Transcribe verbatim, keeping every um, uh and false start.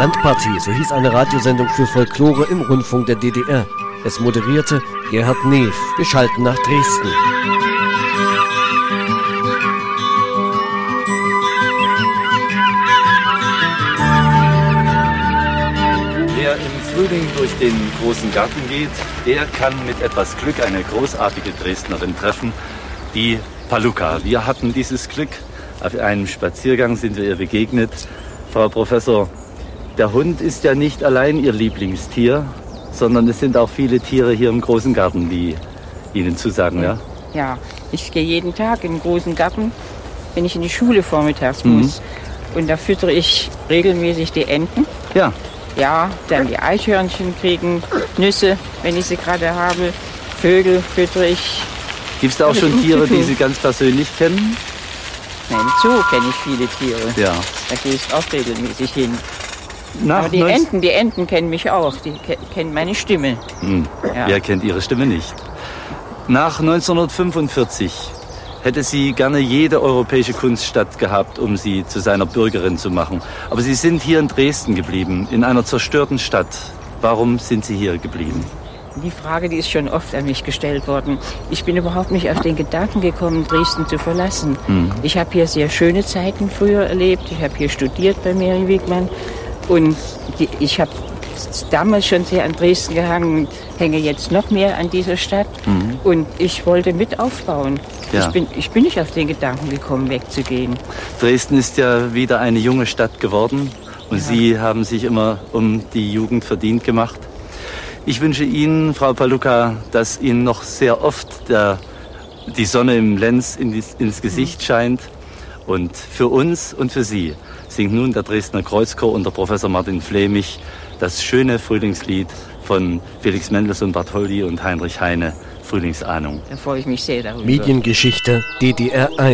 Landpartie, so hieß eine Radiosendung für Folklore im Rundfunk der D D R. Es moderierte Gerhard Neef. Wir schalten nach Dresden. Wer im Frühling durch den großen Garten geht, der kann mit etwas Glück eine großartige Dresdnerin treffen, die Paluka. Wir hatten dieses Glück. Auf einem Spaziergang sind wir ihr begegnet. Frau Professor, der Hund ist ja nicht allein Ihr Lieblingstier, sondern es sind auch viele Tiere hier im großen Garten, die Ihnen zusagen, ja? Ja, ich gehe jeden Tag in den großen Garten, wenn ich in die Schule vormittags muss. Mhm. Und da füttere ich regelmäßig die Enten. Ja. Ja, dann die Eichhörnchen kriegen Nüsse, wenn ich sie gerade habe. Vögel füttere ich. Gibt es da auch schon Tiere, die Sie ganz persönlich kennen? Nein, im Zoo kenne ich viele Tiere. Ja. Da gehe ich auch regelmäßig hin. Nach Aber die Enten, die Enten kennen mich auch. Die ke- kennen meine Stimme. Hm. Ja. Wer kennt Ihre Stimme nicht? Nach neunzehnhundertfünfundvierzig hätte sie gerne jede europäische Kunststadt gehabt, um sie zu seiner Bürgerin zu machen. Aber Sie sind hier in Dresden geblieben, in einer zerstörten Stadt. Warum sind Sie hier geblieben? Die Frage, die ist schon oft an mich gestellt worden. Ich bin überhaupt nicht auf den Gedanken gekommen, Dresden zu verlassen. Mhm. Ich habe hier sehr schöne Zeiten früher erlebt. Ich habe hier studiert bei Mary Wigman. Und die, ich habe damals schon sehr an Dresden gehangen und hänge jetzt noch mehr an dieser Stadt. Mhm. Und ich wollte mit aufbauen. Ja. Ich bin, ich bin nicht auf den Gedanken gekommen, wegzugehen. Dresden ist ja wieder eine junge Stadt geworden. Und ja. Sie haben sich immer um die Jugend verdient gemacht. Ich wünsche Ihnen, Frau Paluka, dass Ihnen noch sehr oft der, die Sonne im Lenz in die, ins Gesicht scheint. Und für uns und für Sie singt nun der Dresdner Kreuzchor unter Professor Martin Flämig das schöne Frühlingslied von Felix Mendelssohn Bartholdy und Heinrich Heine, Frühlingsahnung. Da freue ich mich sehr darüber. Mediengeschichte D D R eins.